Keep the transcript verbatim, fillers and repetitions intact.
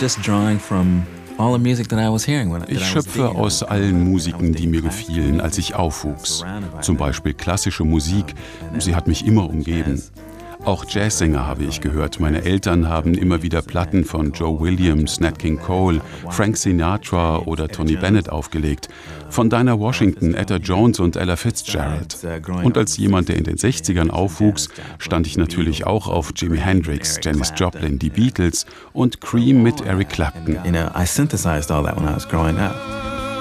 Ich schöpfe aus allen Musiken, die mir gefielen, als ich aufwuchs. Zum Beispiel klassische Musik, sie hat mich immer umgeben. Auch Jazzsänger habe ich gehört. Meine Eltern haben immer wieder Platten von Joe Williams, Nat King Cole, Frank Sinatra oder Tony Bennett aufgelegt. Von Dinah Washington, Etta Jones und Ella Fitzgerald. Und als jemand, der in den sechzigern aufwuchs, stand ich natürlich auch auf Jimi Hendrix, Janis Joplin, die Beatles und Cream mit Eric Clapton. You know, I synthesized all that when I was growing up.